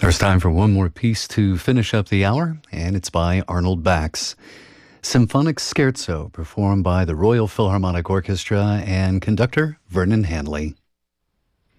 There's time for one more piece to finish up the hour, and it's by Arnold Bax. Symphonic Scherzo, performed by the Royal Philharmonic Orchestra and conductor Vernon Hanley.